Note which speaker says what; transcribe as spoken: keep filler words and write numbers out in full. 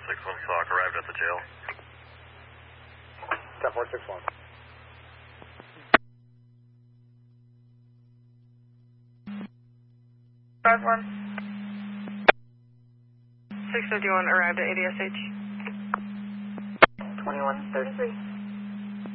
Speaker 1: six one Sock arrived at the jail.
Speaker 2: ten four six one.
Speaker 3: five one. six fifty-one arrived at A D S H.
Speaker 4: twenty-one thirty-three.